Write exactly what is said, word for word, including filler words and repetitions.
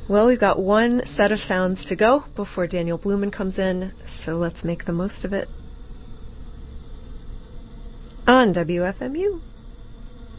Well, we've got one set of sounds to go before Daniel Blumen comes in, so let's make the most of it. On W F M U.